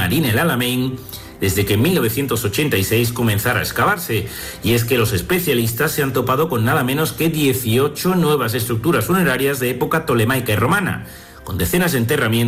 Marín el Alamein desde que en 1986 comenzara a excavarse. Y es que los especialistas se han topado con nada menos que 18 nuevas estructuras funerarias de época tolemaica y romana, con decenas de enterramientos